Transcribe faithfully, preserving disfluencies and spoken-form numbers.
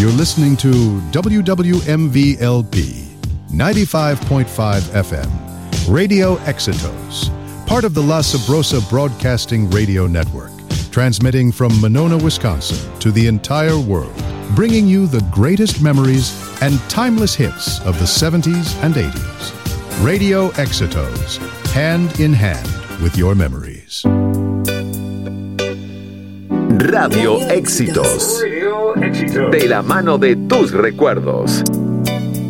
You're listening to W W M V L P, ninety-five point five F M, Radio Éxitos, part of the La Sabrosa Broadcasting Radio Network, transmitting from Monona, Wisconsin, to the entire world, bringing you the greatest memories and timeless hits of the seventies and eighties. Radio Éxitos, hand in hand with your memories. Radio Éxitos, de la mano de tus recuerdos.